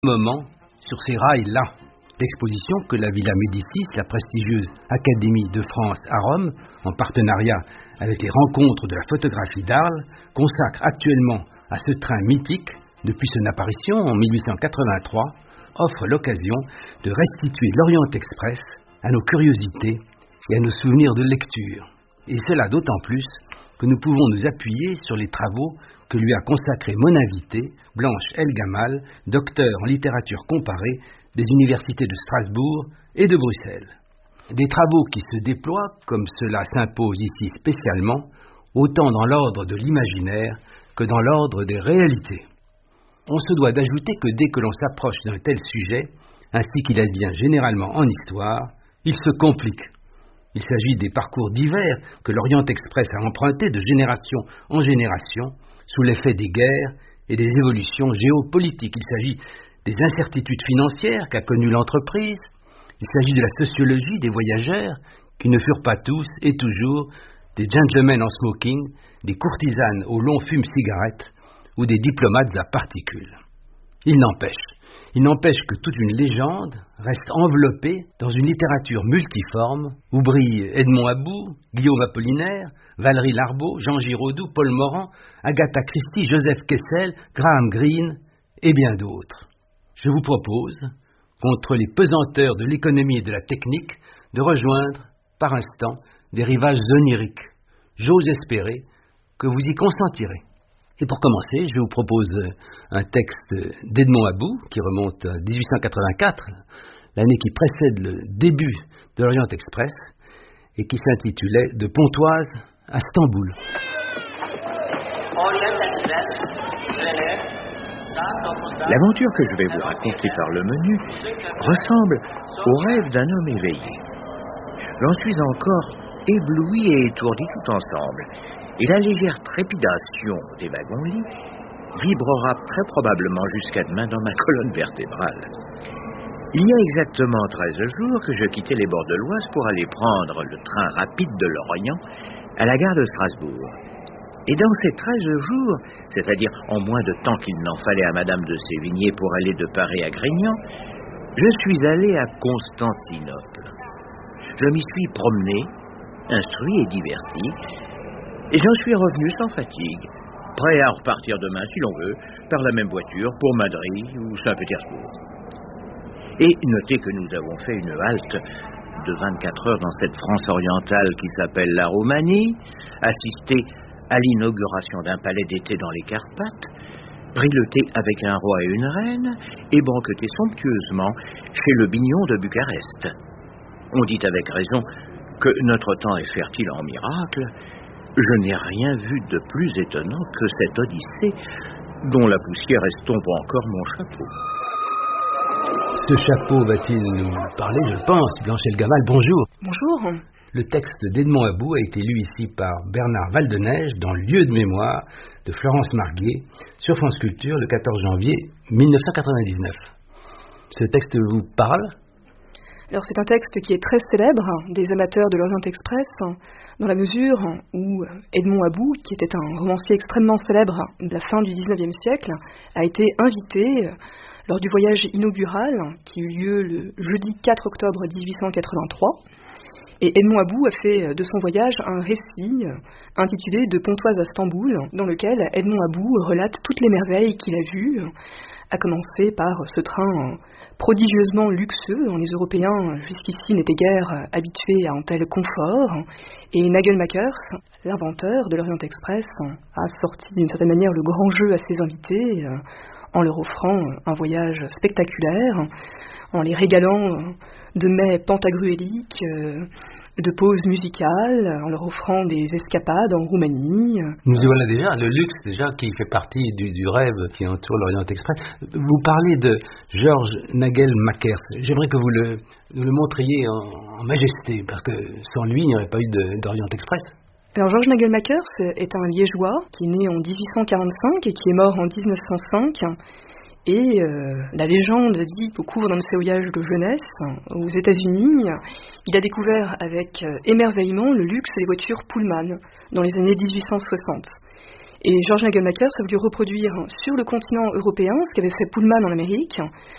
moment sur ces rails-là. L'exposition que la Villa Médicis, la prestigieuse Académie de France à Rome, en partenariat avec les rencontres de la photographie d'Arles, consacre actuellement à ce train mythique, depuis son apparition en 1883, offre l'occasion de restituer l'Orient Express à nos curiosités et à nos souvenirs de lecture. Et cela d'autant plus que nous pouvons nous appuyer sur les travaux que lui a consacrés mon invitée, Blanche El Gamal, docteur en littérature comparée des universités de Strasbourg et de Bruxelles. Des travaux qui se déploient, comme cela s'impose ici spécialement, autant dans l'ordre de l'imaginaire que dans l'ordre des réalités. On se doit d'ajouter que dès que l'on s'approche d'un tel sujet, ainsi qu'il advient généralement en histoire, il se complique. Il s'agit des parcours divers que l'Orient Express a empruntés de génération en génération, sous l'effet des guerres et des évolutions géopolitiques. Il s'agit des incertitudes financières qu'a connues l'entreprise. Il s'agit de la sociologie des voyageurs, qui ne furent pas tous et toujours des gentlemen en smoking, des courtisanes au long fume-cigarette ou des diplomates à particules. Il n'empêche que toute une légende reste enveloppée dans une littérature multiforme où brillent Edmond About, Guillaume Apollinaire, Valéry Larbaud, Jean Giraudoux, Paul Morand, Agatha Christie, Joseph Kessel, Graham Greene et bien d'autres. Je vous propose, contre les pesanteurs de l'économie et de la technique, de rejoindre, par instant, des rivages oniriques. J'ose espérer que vous y consentirez. Et pour commencer, je vous propose un texte d'Edmond About, qui remonte à 1884, l'année qui précède le début de l'Orient Express, et qui s'intitulait « De Pontoise à Stamboul ». L'aventure que je vais vous raconter par le menu ressemble au rêve d'un homme éveillé. J'en suis encore ébloui et étourdi tout ensemble, et la légère trépidation des wagons-lits vibrera très probablement jusqu'à demain dans ma colonne vertébrale. Il y a exactement 13 jours que je quittais les bords de l'Oise pour aller prendre le train rapide de l'Orient à la gare de Strasbourg. Et dans ces 13 jours, c'est-à-dire en moins de temps qu'il n'en fallait à Madame de Sévigné pour aller de Paris à Grignan, je suis allé à Constantinople. Je m'y suis promené, instruit et diverti, et j'en suis revenu sans fatigue, prêt à repartir demain, si l'on veut, par la même voiture pour Madrid ou Saint-Pétersbourg. Et notez que nous avons fait une halte de 24 heures dans cette France orientale qui s'appelle la Roumanie, assisté à l'inauguration d'un palais d'été dans les Carpates, pris le thé avec un roi et une reine, et banqueté somptueusement chez le Bignon de Bucarest. On dit avec raison que notre temps est fertile en miracles. Je n'ai rien vu de plus étonnant que cette odyssée dont la poussière estompe encore mon chapeau. Ce chapeau va-t-il nous parler, je pense. Blanche El Gamal, bonjour. Bonjour. Le texte d'Edmond About a été lu ici par Bernard Valdeneige dans Lieu de mémoire de Florence Marguet sur France Culture le 14 janvier 1999. Ce texte vous parle ? Alors c'est un texte qui est très célèbre des amateurs de l'Orient Express, dans la mesure où Edmond About, qui était un romancier extrêmement célèbre de la fin du XIXe siècle, a été invité lors du voyage inaugural qui eut lieu le jeudi 4 octobre 1883. Et Edmond About a fait de son voyage un récit intitulé « De Pontoise à Stamboul », dans lequel Edmond About relate toutes les merveilles qu'il a vues, à commencer par ce train prodigieusement luxueux, dont les Européens jusqu'ici n'étaient guère habitués à un tel confort. Et Nagelmakers, l'inventeur de l'Orient Express, a sorti d'une certaine manière le grand jeu à ses invités, en leur offrant un voyage spectaculaire, en les régalant de mets pantagruéliques, de pauses musicales, en leur offrant des escapades en Roumanie. Nous y voilà déjà, le luxe déjà qui fait partie du rêve qui entoure l'Orient Express. Vous parlez de Georges Nagelmakers. J'aimerais que vous nous le montriez en majesté, parce que sans lui, il n'y aurait pas eu d'Orient Express. Alors Georges Nagelmakers est un Liégeois qui est né en 1845 et qui est mort en 1905. Et la légende dit qu'au cours d'un de ses voyages de jeunesse aux États-Unis, il a découvert avec émerveillement le luxe des voitures Pullman dans les années 1860. Et Georges Nagelmakers a voulu reproduire sur le continent européen ce qu'avait fait Pullman en Amérique,